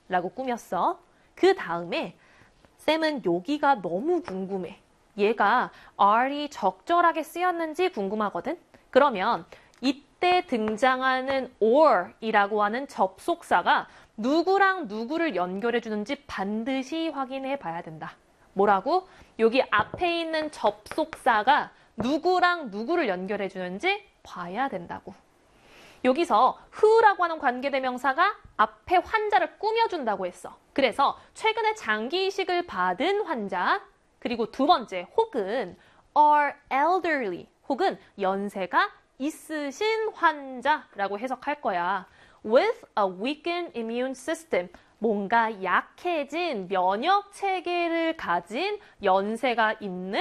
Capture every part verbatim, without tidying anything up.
라고 꾸몄어. 그 다음에 쌤은 여기가 너무 궁금해. 얘가 are이 적절하게 쓰였는지 궁금하거든. 그러면 이때 등장하는 or이라고 하는 접속사가 누구랑 누구를 연결해 주는지 반드시 확인해 봐야 된다. 뭐라고? 여기 앞에 있는 접속사가 누구랑 누구를 연결해 주는지 봐야 된다고. 여기서 who라고 하는 관계대명사가 앞에 환자를 꾸며준다고 했어. 그래서 최근에 장기 이식을 받은 환자, 그리고 두 번째 혹은 are elderly, 혹은 연세가 있으신 환자라고 해석할 거야. with a weakened immune system, 뭔가 약해진 면역 체계를 가진 연세가 있는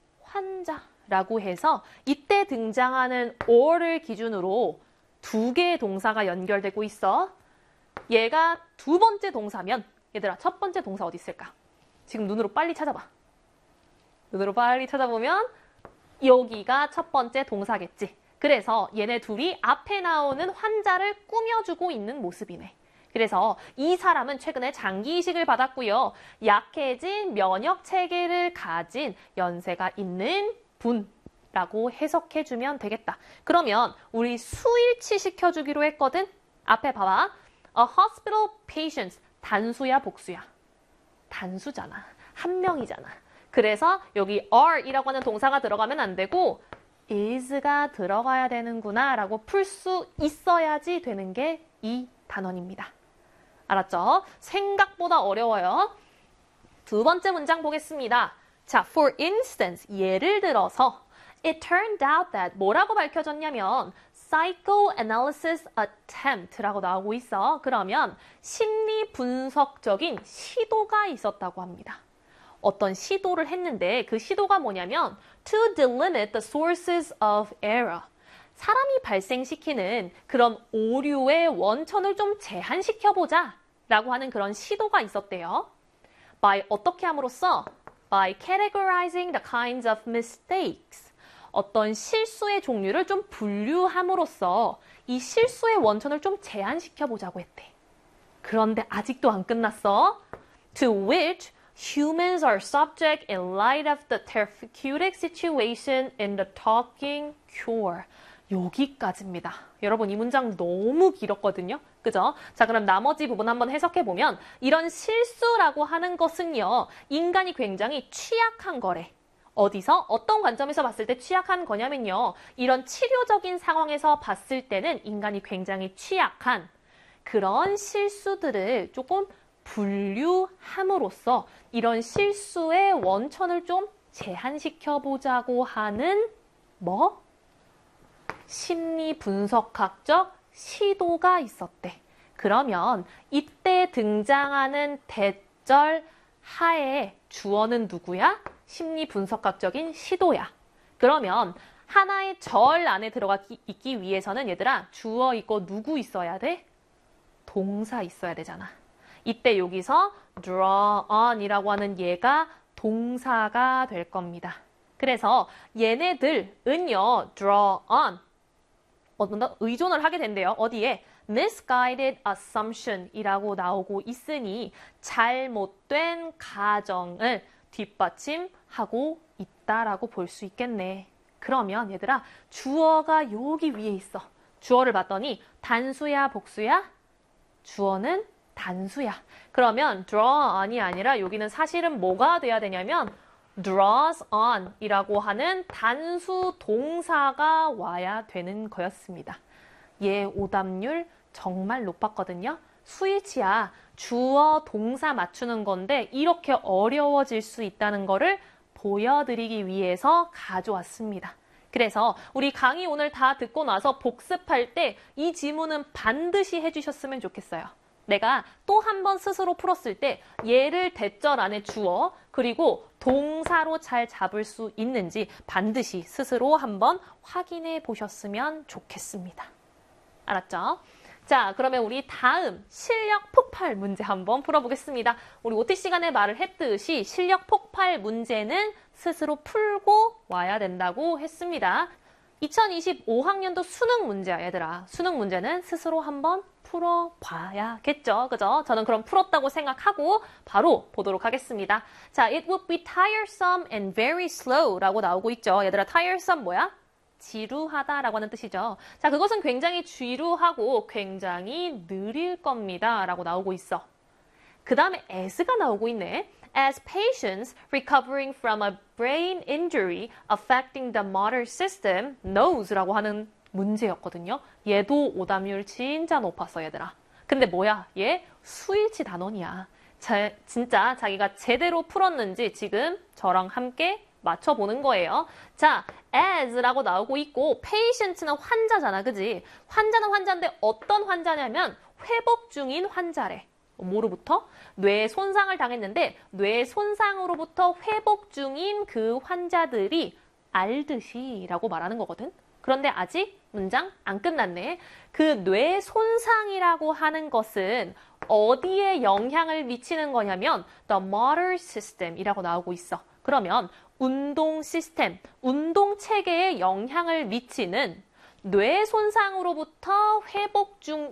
환자라고 해서 이때 등장하는 or를 기준으로 두 개의 동사가 연결되고 있어. 얘가 두 번째 동사면 얘들아 첫 번째 동사 어디 있을까? 지금 눈으로 빨리 찾아봐. 눈으로 빨리 찾아보면 여기가 첫 번째 동사겠지. 그래서 얘네 둘이 앞에 나오는 환자를 꾸며주고 있는 모습이네. 그래서 이 사람은 최근에 장기 이식을 받았고요. 약해진 면역 체계를 가진 연세가 있는 분라고 해석해주면 되겠다. 그러면 우리 수일치 시켜주기로 했거든? 앞에 봐봐. A hospital patient. 단수야, 복수야? 단수잖아. 한 명이잖아. 그래서 여기 are이라고 하는 동사가 들어가면 안 되고 is가 들어가야 되는구나 라고 풀 수 있어야지 되는 게 이 단원입니다. 알았죠? 생각보다 어려워요. 두 번째 문장 보겠습니다. 자, for instance, 예를 들어서 it turned out that 뭐라고 밝혀졌냐면 psychoanalysis attempt라고 나오고 있어. 그러면 심리 분석적인 시도가 있었다고 합니다. 어떤 시도를 했는데 그 시도가 뭐냐면 to delimit the sources of error. 사람이 발생시키는 그런 오류의 원천을 좀 제한시켜보자 라고 하는 그런 시도가 있었대요. by 어떻게 함으로써? by categorizing the kinds of mistakes. 어떤 실수의 종류를 좀 분류함으로써 이 실수의 원천을 좀 제한시켜보자고 했대. 그런데 아직도 안 끝났어. To which humans are subject in light of the therapeutic situation in the talking cure. 여기까지입니다. 여러분 이 문장 너무 길었거든요. 그죠? 자, 그럼 나머지 부분 한번 해석해보면 이런 실수라고 하는 것은요. 인간이 굉장히 취약한 거래. 어디서? 어떤 관점에서 봤을 때 취약한 거냐면요. 이런 치료적인 상황에서 봤을 때는 인간이 굉장히 취약한 그런 실수들을 조금 분류함으로써 이런 실수의 원천을 좀 제한시켜보자고 하는 뭐? 심리 분석학적 시도가 있었대. 그러면 이때 등장하는 대절 하에 주어는 누구야? 심리 분석학적인 시도야. 그러면 하나의 절 안에 들어가 있기 위해서는 얘들아 주어 있고 누구 있어야 돼? 동사 있어야 되잖아. 이때 여기서 draw on 이라고 하는 얘가 동사가 될 겁니다. 그래서 얘네들은요, draw on, 어, 의존을 하게 된대요. 어디에? misguided assumption 이라고 나오고 있으니 잘못된 가정을 뒷받침하고 있다라고 볼 수 있겠네. 그러면 얘들아, 주어가 여기 위에 있어. 주어를 봤더니 단수야, 복수야? 주어는 단수야. 그러면 draw on이 아니라 여기는 사실은 뭐가 돼야 되냐면 draws on 이라고 하는 단수 동사가 와야 되는 거였습니다. 얘 오답률 정말 높았거든요. 수일치야. 주어 동사 맞추는 건데 이렇게 어려워질 수 있다는 거를 보여드리기 위해서 가져왔습니다. 그래서 우리 강의 오늘 다 듣고 나서 복습할 때 이 지문은 반드시 해주셨으면 좋겠어요. 내가 또 한 번 스스로 풀었을 때 얘를 대절 안에 주어 그리고 동사로 잘 잡을 수 있는지 반드시 스스로 한번 확인해 보셨으면 좋겠습니다. 알았죠? 자, 그러면 우리 다음 실력 폭발 문제 한번 풀어보겠습니다. 우리 오티 시간에 말을 했듯이 실력 폭발 문제는 스스로 풀고 와야 된다고 했습니다. 이천이십오 학년도 수능 문제야, 얘들아. 수능 문제는 스스로 한번 풀어봐야겠죠. 그죠? 저는 그럼 풀었다고 생각하고 바로 보도록 하겠습니다. 자, it would be tiresome and very slow 라고 나오고 있죠. 얘들아, tiresome 뭐야? 지루하다라고 하는 뜻이죠. 자, 그것은 굉장히 지루하고 굉장히 느릴 겁니다. 라고 나오고 있어. 그 다음에 as가 나오고 있네. As patients recovering from a brain injury affecting the motor system knows 라고 하는 문제였거든요. 얘도 오답률 진짜 높았어, 얘들아. 근데 뭐야? 얘 수일치 단원이야. 자, 진짜 자기가 제대로 풀었는지 지금 저랑 함께 맞춰보는 거예요. 자, as라고 나오고 있고 patient는 환자잖아, 그지? 환자는 환자인데 어떤 환자냐면 회복 중인 환자래. 뭐로부터? 뇌 손상을 당했는데 뇌 손상으로부터 회복 중인 그 환자들이 알듯이 라고 말하는 거거든. 그런데 아직 문장 안 끝났네. 그 뇌 손상이라고 하는 것은 어디에 영향을 미치는 거냐면 the motor system 이라고 나오고 있어. 그러면 운동 시스템, 운동 체계에 영향을 미치는 뇌 손상으로부터 회복 중인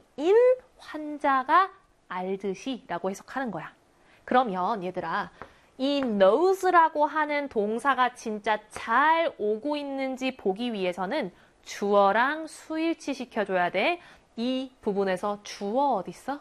환자가 알듯이 라고 해석하는 거야. 그러면 얘들아, 이 knows라고 하는 동사가 진짜 잘 오고 있는지 보기 위해서는 주어랑 수일치 시켜줘야 돼. 이 부분에서 주어 어딨어?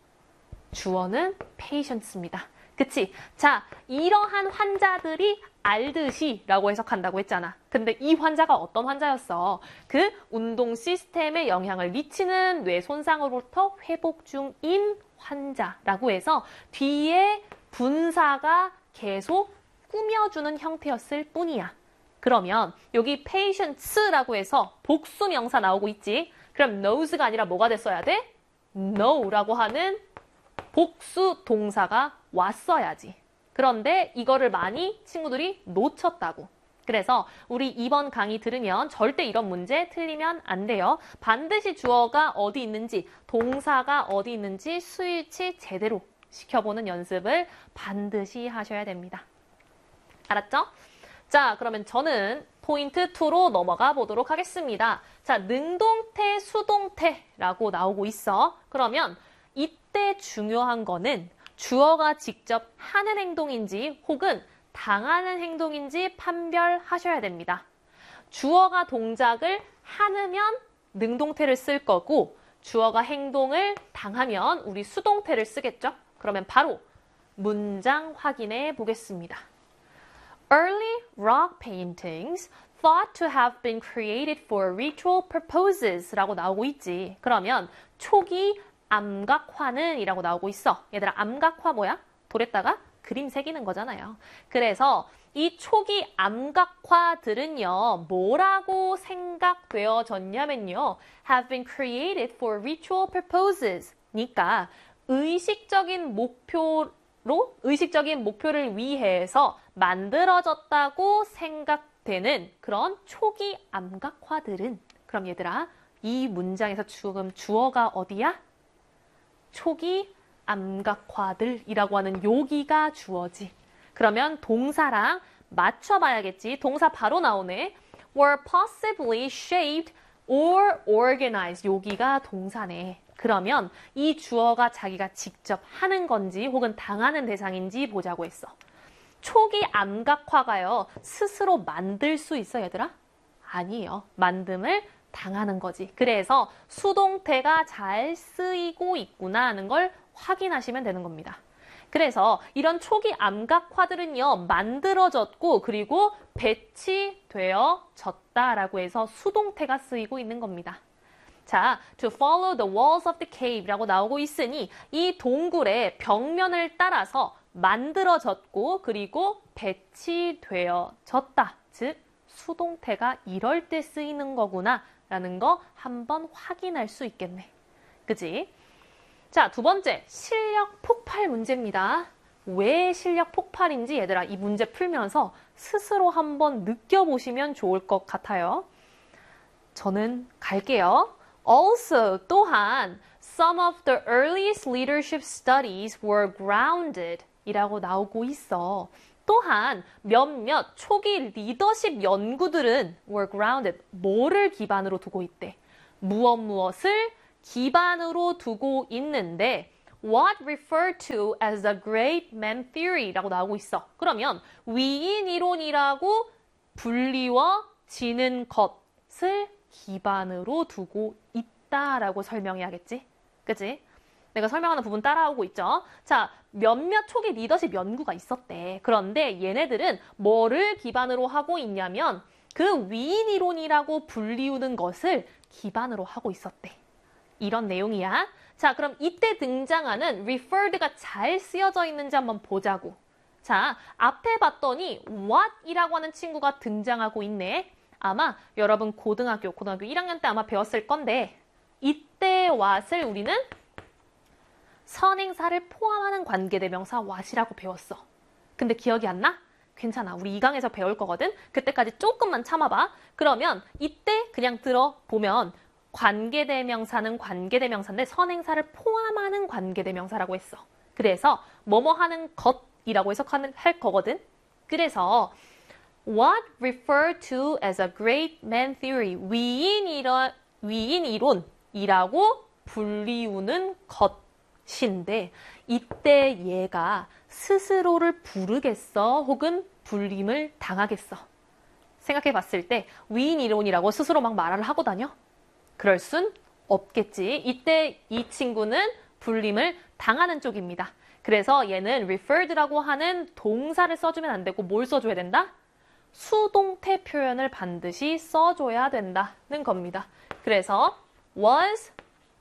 주어는 patients입니다. 그치? 자, 이러한 환자들이 알듯이 라고 해석한다고 했잖아. 근데 이 환자가 어떤 환자였어? 그 운동 시스템에 영향을 미치는 뇌 손상으로부터 회복 중인 환자라고 해서 뒤에 분사가 계속 꾸며주는 형태였을 뿐이야. 그러면 여기 patients라고 해서 복수 명사 나오고 있지? 그럼 knows가 아니라 뭐가 됐어야 돼? know라고 하는 복수 동사가 왔어야지. 그런데 이거를 많이 친구들이 놓쳤다고. 그래서 우리 이번 강의 들으면 절대 이런 문제 틀리면 안 돼요. 반드시 주어가 어디 있는지, 동사가 어디 있는지 수일치 제대로 시켜보는 연습을 반드시 하셔야 됩니다. 알았죠? 자, 그러면 저는 포인트 이로 넘어가 보도록 하겠습니다. 자, 능동태, 수동태라고 나오고 있어. 그러면 이때 중요한 거는 주어가 직접 하는 행동인지 혹은 당하는 행동인지 판별하셔야 됩니다. 주어가 동작을 하면 능동태를 쓸 거고 주어가 행동을 당하면 우리 수동태를 쓰겠죠? 그러면 바로 문장 확인해 보겠습니다. Early rock paintings thought to have been created for ritual purposes 라고 나오고 있지. 그러면 초기 암각화는 이라고 나오고 있어. 얘들아, 암각화 뭐야? 돌에다가 그림 새기는 거잖아요. 그래서 이 초기 암각화들은요, 뭐라고 생각되어졌냐면요, have been created for ritual purposes. 니까 의식적인 목표로, 의식적인 목표를 위해서 만들어졌다고 생각되는 그런 초기 암각화들은, 그럼 얘들아, 이 문장에서 지금 주어가 어디야? 초기 암각화들이라고 하는 여기가 주어지. 그러면 동사랑 맞춰봐야겠지. 동사 바로 나오네. were possibly shaped or organized. 여기가 동사네. 그러면 이 주어가 자기가 직접 하는 건지 혹은 당하는 대상인지 보자고 했어. 초기 암각화가요, 스스로 만들 수 있어, 얘들아? 아니에요. 만듦을 당하는 거지. 그래서 수동태가 잘 쓰이고 있구나 하는 걸 확인하시면 되는 겁니다. 그래서 이런 초기 암각화들은요, 만들어졌고 그리고 배치되어졌다라고 해서 수동태가 쓰이고 있는 겁니다. 자, to follow the walls of the cave 라고 나오고 있으니 이 동굴의 벽면을 따라서 만들어졌고 그리고 배치되어졌다. 즉, 수동태가 이럴 때 쓰이는 거구나 라는 거 한번 확인할 수 있겠네. 그지? 자, 두 번째, 실력 폭발 문제입니다. 왜 실력 폭발인지 얘들아, 이 문제 풀면서 스스로 한번 느껴보시면 좋을 것 같아요. 저는 갈게요. Also, 또한, some of the earliest leadership studies were grounded 이라고 나오고 있어. 또한 몇몇 초기 리더십 연구들은 were grounded, 뭐를 기반으로 두고 있대? 무엇 무엇을 기반으로 두고 있는데 what referred to as the great man theory라고 나오고 있어. 그러면 위인 이론이라고 불리워지는 것을 기반으로 두고 있다라고 설명해야겠지? 그치? 내가 설명하는 부분 따라오고 있죠? 자, 몇몇 초기 리더십 연구가 있었대. 그런데 얘네들은 뭐를 기반으로 하고 있냐면 그 위인 이론이라고 불리우는 것을 기반으로 하고 있었대. 이런 내용이야. 자, 그럼 이때 등장하는 referred가 잘 쓰여져 있는지 한번 보자고. 자, 앞에 봤더니 what이라고 하는 친구가 등장하고 있네. 아마 여러분 고등학교, 고등학교 일 학년 때 아마 배웠을 건데 이때 what을 우리는 선행사를 포함하는 관계대명사 what이라고 배웠어. 근데 기억이 안 나? 괜찮아. 우리 이 강에서 배울 거거든. 그때까지 조금만 참아봐. 그러면 이때 그냥 들어보면 관계대명사는 관계대명사인데 선행사를 포함하는 관계대명사라고 했어. 그래서 뭐뭐 하는 것이라고 해석하는 할 거거든. 그래서 what referred to as a great man theory 위인 이론 위인 이론이라고 불리우는 것인데 이때 얘가 스스로를 부르겠어? 혹은 불림을 당하겠어? 생각해 봤을 때 위인 이론이라고 스스로 막 말을 하고 다녀? 그럴 순 없겠지. 이때 이 친구는 불림을 당하는 쪽입니다. 그래서 얘는 referred라고 하는 동사를 써주면 안 되고 뭘 써줘야 된다? 수동태 표현을 반드시 써줘야 된다는 겁니다. 그래서 was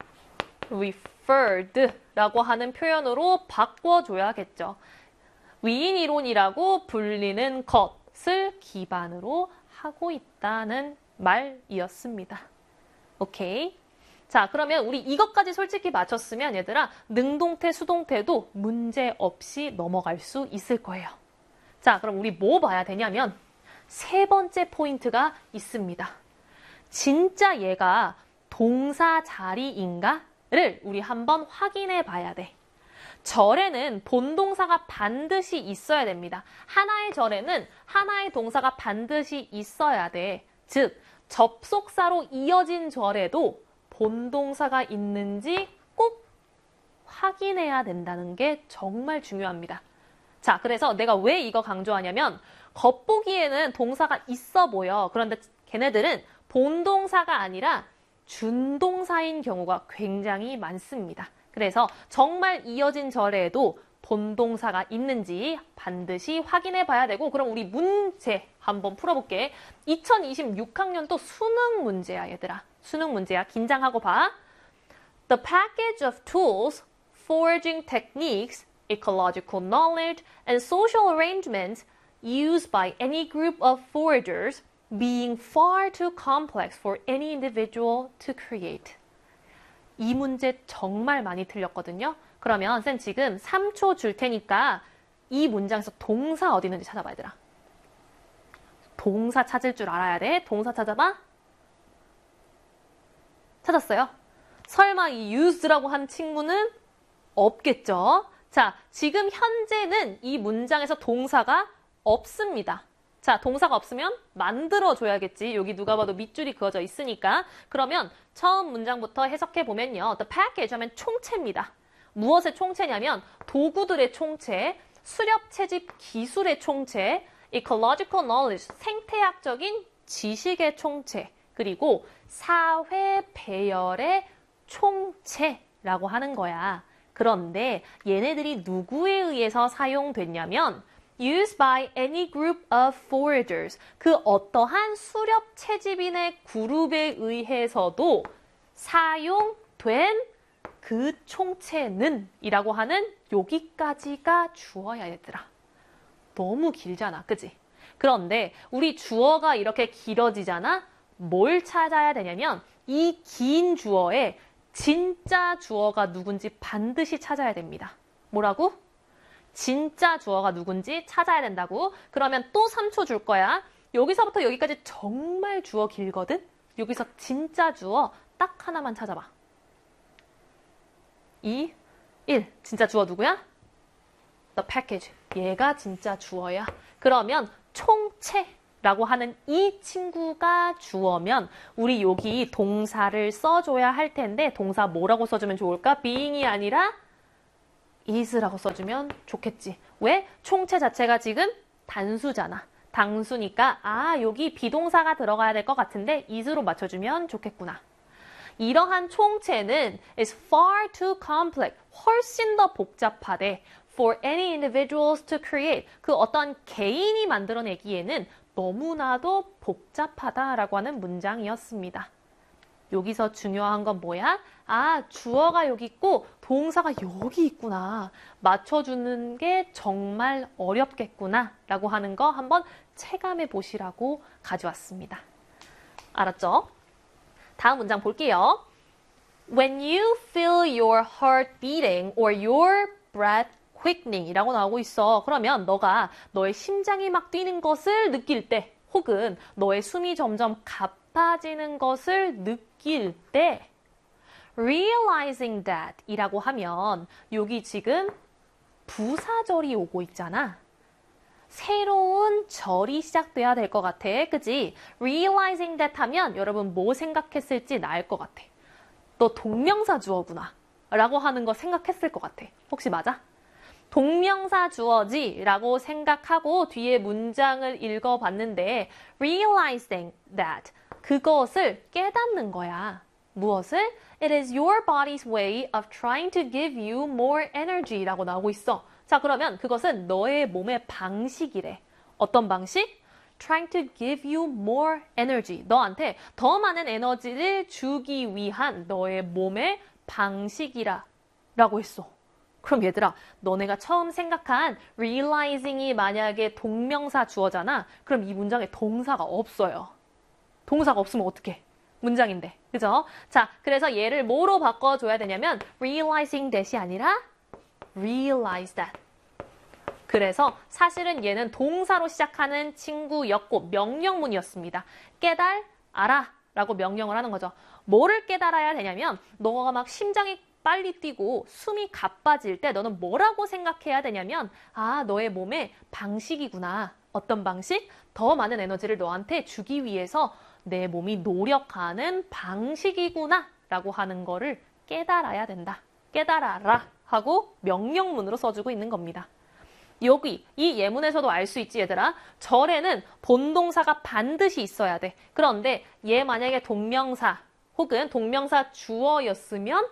referred라고 하는 표현으로 바꿔줘야겠죠. 위인 이론이라고 불리는 것을 기반으로 하고 있다는 말이었습니다. 오케이. 자, 그러면 우리 이것까지 솔직히 맞췄으면 얘들아 능동태, 수동태도 문제 없이 넘어갈 수 있을 거예요. 자, 그럼 우리 뭐 봐야 되냐면 세 번째 포인트가 있습니다. 진짜 얘가 동사 자리인가를 우리 한번 확인해 봐야 돼. 절에는 본동사가 반드시 있어야 됩니다. 하나의 절에는 하나의 동사가 반드시 있어야 돼. 즉, 접속사로 이어진 절에도 본동사가 있는지 꼭 확인해야 된다는 게 정말 중요합니다. 자, 그래서 내가 왜 이거 강조하냐면 겉보기에는 동사가 있어 보여. 그런데 걔네들은 본동사가 아니라 준동사인 경우가 굉장히 많습니다. 그래서 정말 이어진 절에도 본동사가 있는지 반드시 확인해 봐야 되고 그럼 우리 문제 한번 풀어볼게. 이천이십육 학년도 수능 문제야 얘들아. 수능 문제야. 긴장하고 봐. The package of tools, foraging techniques, ecological knowledge, and social arrangements used by any group of foragers being far too complex for any individual to create. 이 문제 정말 많이 틀렸거든요. 그러면 쌤 지금 삼 초 줄 테니까 이 문장에서 동사 어디 있는지 찾아봐 얘들아. 동사 찾을 줄 알아야 돼. 동사 찾아봐. 찾았어요? 설마 이 used라고 한 친구는 없겠죠? 자, 지금 현재는 이 문장에서 동사가 없습니다. 자, 동사가 없으면 만들어줘야겠지. 여기 누가 봐도 밑줄이 그어져 있으니까. 그러면 처음 문장부터 해석해 보면요. The package 하면 총체입니다. 무엇의 총체냐면 도구들의 총체, 수렵 채집 기술의 총체, ecological knowledge, 생태학적인 지식의 총체, 그리고 사회 배열의 총체라고 하는 거야. 그런데 얘네들이 누구에 의해서 사용됐냐면 used by any group of foragers. 그 어떠한 수렵 채집인의 그룹에 의해서도 사용된 그 총체는 이라고 하는 여기까지가 주어야 얘들아. 너무 길잖아. 그지? 그런데 우리 주어가 이렇게 길어지잖아? 뭘 찾아야 되냐면 이 긴 주어에 진짜 주어가 누군지 반드시 찾아야 됩니다. 뭐라고? 진짜 주어가 누군지 찾아야 된다고. 그러면 또 삼 초 줄 거야. 여기서부터 여기까지 정말 주어 길거든? 여기서 진짜 주어 딱 하나만 찾아봐. 이, 일. 진짜 주어 누구야? The package. 얘가 진짜 주어야. 그러면 총체. 라고 하는 이 친구가 주어면 우리 여기 동사를 써줘야 할 텐데 동사 뭐라고 써주면 좋을까? being이 아니라 is라고 써주면 좋겠지. 왜? 총체 자체가 지금 단수잖아. 단수니까 아 여기 비동사가 들어가야 될 것 같은데 is로 맞춰주면 좋겠구나. 이러한 총체는 is far too complex, 훨씬 더 복잡하대 for any individuals to create. 그 어떤 개인이 만들어내기에는 너무나도 복잡하다라고 하는 문장이었습니다. 여기서 중요한 건 뭐야? 아, 주어가 여기 있고 동사가 여기 있구나. 맞춰주는 게 정말 어렵겠구나 라고 하는 거 한번 체감해 보시라고 가져왔습니다. 알았죠? 다음 문장 볼게요. When you feel your heart beating or your breath quickening 이라고 나오고 있어. 그러면 너가 너의 심장이 막 뛰는 것을 느낄 때 혹은 너의 숨이 점점 가빠지는 것을 느낄 때 realizing that 이라고 하면 여기 지금 부사절이 오고 있잖아. 새로운 절이 시작돼야 될 것 같아. 그치? realizing that 하면 여러분 뭐 생각했을지 나을 것 같아. 너 동명사 주어구나 라고 하는 거 생각했을 것 같아. 혹시 맞아? 동명사 주어지 라고 생각하고 뒤에 문장을 읽어봤는데 realizing that 그것을 깨닫는 거야. 무엇을? It is your body's way of trying to give you more energy 라고 나오고 있어. 자, 그러면 그것은 너의 몸의 방식이래. 어떤 방식? Trying to give you more energy. 너한테 더 많은 에너지를 주기 위한 너의 몸의 방식이라 라고 했어. 그럼 얘들아, 너네가 처음 생각한 realizing이 만약에 동명사 주어잖아. 그럼 이 문장에 동사가 없어요. 동사가 없으면 어떡해? 문장인데. 그죠? 자, 그래서 얘를 뭐로 바꿔줘야 되냐면 realizing that이 아니라 realize that. 그래서 사실은 얘는 동사로 시작하는 친구였고 명령문이었습니다. 깨달, 알아 라고 명령을 하는 거죠. 뭐를 깨달아야 되냐면 너가 막 심장이 빨리 뛰고 숨이 가빠질 때 너는 뭐라고 생각해야 되냐면 아, 너의 몸의 방식이구나. 어떤 방식? 더 많은 에너지를 너한테 주기 위해서 내 몸이 노력하는 방식이구나 라고 하는 거를 깨달아야 된다. 깨달아라 하고 명령문으로 써주고 있는 겁니다. 여기 이 예문에서도 알 수 있지 얘들아. 절에는 본동사가 반드시 있어야 돼. 그런데 얘 만약에 동명사 혹은 동명사 주어였으면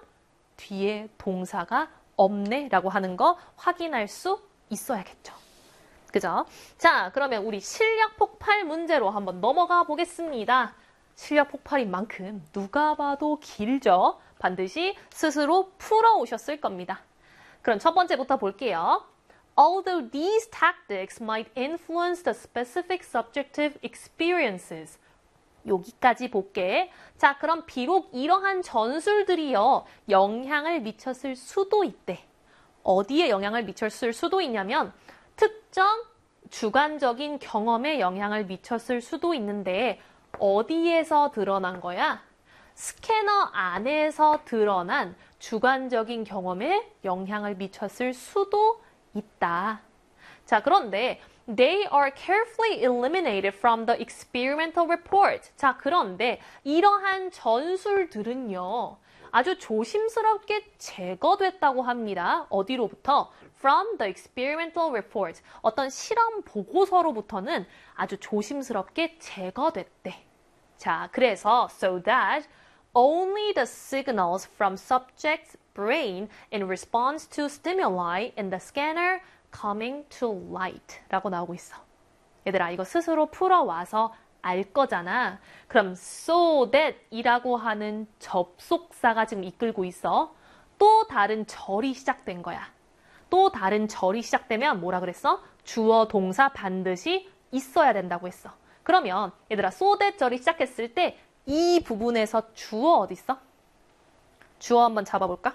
뒤에 동사가 없네 라고 하는 거 확인할 수 있어야겠죠. 그죠? 자, 그러면 우리 실력 폭발 문제로 한번 넘어가 보겠습니다. 실력 폭발인 만큼 누가 봐도 길죠? 반드시 스스로 풀어오셨을 겁니다. 그럼 첫 번째부터 볼게요. Although these tactics might influence the specific subjective experiences. 여기까지 볼게. 자, 그럼 비록 이러한 전술들이요, 영향을 미쳤을 수도 있대. 어디에 영향을 미쳤을 수도 있냐면 특정 주관적인 경험에 영향을 미쳤을 수도 있는데 어디에서 드러난 거야? 스캐너 안에서 드러난 주관적인 경험에 영향을 미쳤을 수도 있다. 자, 그런데 They are carefully eliminated from the experimental report. 자, 그런데 이러한 전술들은요, 아주 조심스럽게 제거됐다고 합니다. 어디로부터? From the experimental report. 어떤 실험 보고서로부터는 아주 조심스럽게 제거됐대. 자, 그래서 so that only the signals from subject's brain in response to stimuli in the scanner coming to light 라고 나오고 있어. 얘들아, 이거 스스로 풀어와서 알 거잖아. 그럼 so that 이라고 하는 접속사가 지금 이끌고 있어. 또 다른 절이 시작된 거야. 또 다른 절이 시작되면 뭐라 그랬어? 주어 동사 반드시 있어야 된다고 했어. 그러면 얘들아, so that 절이 시작했을 때 이 부분에서 주어 어디 있어? 주어 한번 잡아볼까?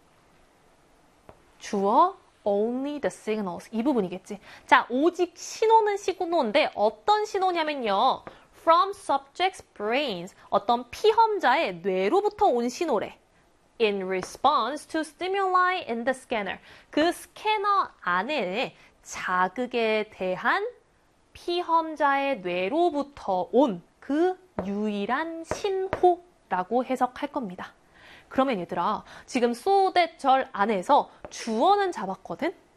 주어 only the signals. 이 부분이겠지. 자, 오직 신호는 신호인데 어떤 신호냐면요. From subject's brains. 어떤 피험자의 뇌로부터 온 신호래. In response to stimuli in the scanner. 그 스캐너 안에 자극에 대한 피험자의 뇌로부터 온 그 유일한 신호라고 해석할 겁니다. 그러면 얘들아, 지금 so that 절 안에서 주어는 잡았거든?